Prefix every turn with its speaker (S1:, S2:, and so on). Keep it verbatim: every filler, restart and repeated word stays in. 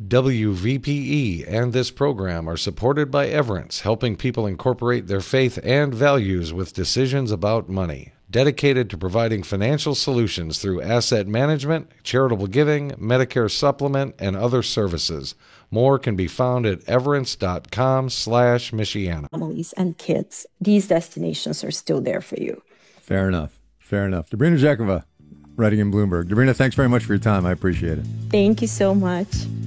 S1: W V P E and this program are supported by Everence, helping people incorporate their faith and values with decisions about money. Dedicated to providing financial solutions through asset management, charitable giving, Medicare supplement, and other services. More can be found at everence.com slash Michiana.
S2: Families and kids, these destinations are still there for you.
S3: Fair enough. Fair enough. Dobrina Zekova, writing in Bloomberg. Dobrina, thanks very much for your time. I appreciate it.
S2: Thank you so much.